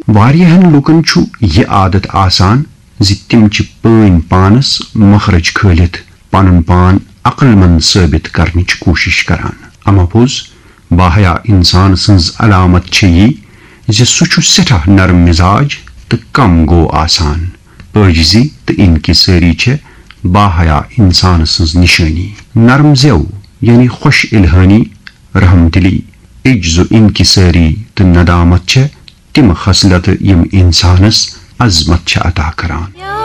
वारियाहन लुकन छु यह आदत आसान जि तिम च पन पानस मखरज खलित पनुन पान अक्लमंद साबित करनिच कोशिश करान। अमपोज बाहया इंसान सन्ज अलामत छ यी जि सु छु सेठा नरम मिजाज तो कम गो आसान। आजिजी तो इनकिसारी छ बाहया इंसान सन्ज निशानी। नरम जेव यानी खुश इल्हानी, रहमदिली, इज्जो इनकिसारी तो नदामत छ तिम खसलत यम इंसानस अजमत छ अता करान।